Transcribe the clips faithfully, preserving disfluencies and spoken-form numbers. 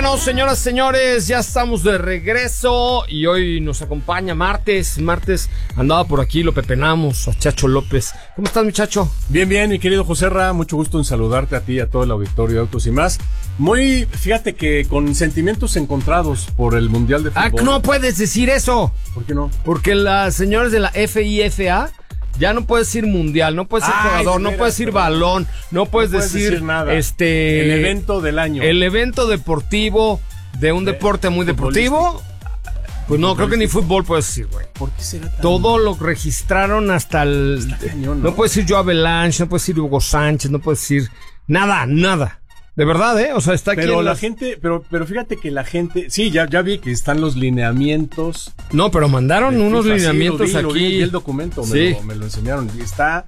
Bueno, señoras, señores, ya estamos de regreso y hoy nos acompaña martes. Martes andaba por aquí, lo pepenamos a Chacho López. ¿Cómo estás, muchacho? Bien, bien, mi querido Joserra, mucho gusto en saludarte a ti y a todo el auditorio de Autos y Más. Muy, fíjate que con sentimientos encontrados por el Mundial de Fútbol. Ah, no puedes decir eso. ¿Por qué no? Porque las señores de la FIFA ya no puedes decir mundial, no puedes decir Ay, jugador, de no veras, puedes decir pero balón, no puedes, no puedes decir, decir nada. este El evento del año. El evento deportivo de un De- deporte muy deportivo. Pues no, creo que ni fútbol puedes decir, güey. ¿Por qué será tan... Todo lo registraron hasta el... Está cañón, ¿no? No puedes decir yo Avalanche, no puedes decir Hugo Sánchez, no puedes decir nada, nada. De verdad, ¿eh? O sea, está aquí Pero en la las- gente, pero, pero fíjate que la gente, sí, ya, ya vi que están los lineamientos. No, pero mandaron de unos FIFA, sí, lineamientos lo vi, lo aquí. vi, vi el documento, me, Sí. lo, me lo enseñaron y está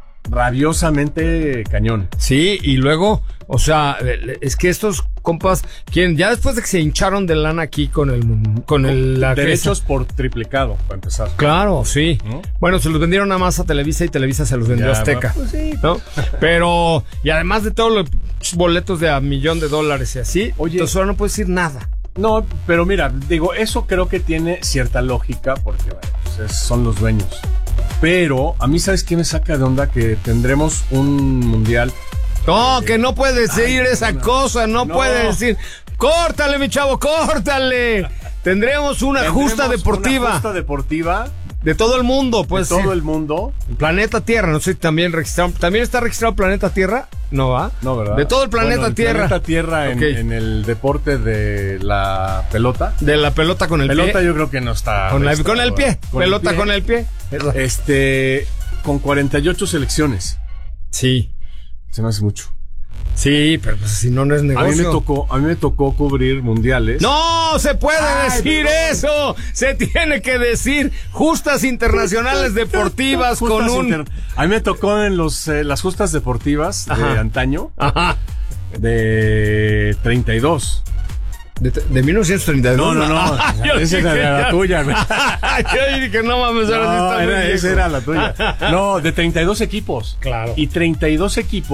rabiosamente cañón. Sí, y luego, o sea, es que estos compas, quieren, ya después de que se hincharon de lana aquí con el, mun- con el, la Derechos por triplicado, para empezar. Claro, sí. ¿No? Bueno, se los vendieron nada más a Televisa y Televisa se los vendió a Ya, Azteca. pues sí. ¿No? Pero, y además de todos los boletos de a millón de dólares y así, Oye. entonces ahora no puedes decir nada. No, pero mira, digo, eso creo que tiene cierta lógica porque bueno, pues es- son los dueños. Pero a mí, ¿sabes qué me saca de onda? Que tendremos un mundial. No, que no puedes decir Ay, esa no. cosa, no, No. puedes decir, córtale, mi chavo, córtale. Tendremos una Tendremos justa deportiva Una justa deportiva de todo el mundo, de pues. todo el mundo. Planeta Tierra, no sé si también registraron, ¿también está registrado Planeta Tierra? No, ¿va? No, ¿verdad? De todo el planeta Bueno, el Tierra. Planeta Tierra en, Ok. en el deporte de la pelota. De la pelota con el Pelota pie. yo creo que no está. Con, la- registrado, con el pie. ¿verdad? Con el pelota pie. con el pie. Este, con cuarenta y ocho selecciones. Sí. Se me hace mucho. Sí, pero pues si no, no es A negocio. mí me tocó, a mí me tocó cubrir mundiales. ¡No se puede Ay, decir perdón. eso! Se tiene que decir justas internacionales deportivas Justas con un... inter- A mí me tocó en los eh, las justas deportivas Ajá. de antaño, Ajá. de treinta y dos. De, de mil novecientos treinta y dos. No, no, no. Ah, yo Esa dije, era la ya. tuya, güey. Yo dije, no mames, ahora sí No, está muy era- viejo. esa era la tuya. No, de treinta y dos equipos. Claro. Y treinta y dos equipos.